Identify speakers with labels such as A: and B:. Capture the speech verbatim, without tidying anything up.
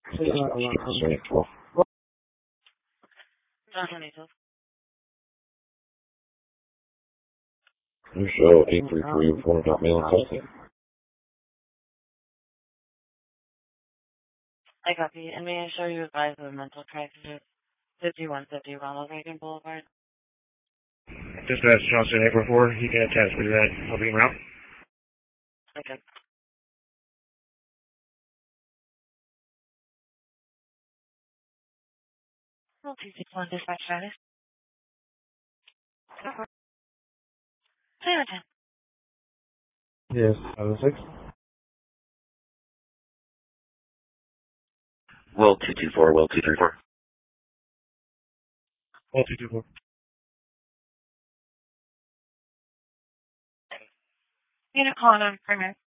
A: You show eight three three uniform dot mail and testing.
B: I copy. And may I show you advise of a mental crisis? fifty-one fifty Ronald Reagan Boulevard.
C: Dispatch Johnson April four. You can attach me to that. I'll be en route.
B: Okay. Well, two six one dispatch status. Zero ten.
C: Yes, seven six.
A: Well, two two four, well, two three four.
C: Well, two two four.
B: Unit calling on primary.